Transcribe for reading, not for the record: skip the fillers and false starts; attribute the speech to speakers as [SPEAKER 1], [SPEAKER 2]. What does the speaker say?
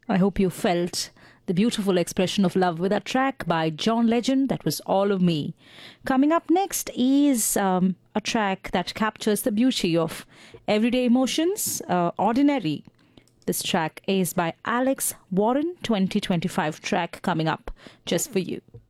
[SPEAKER 1] I hope you felt the beautiful expression of love with a track by John Legend. That was All of Me. Coming up next is a track that captures the beauty of everyday emotions, Ordinary. This track is by Alex Warren, 2025 track coming up just for you.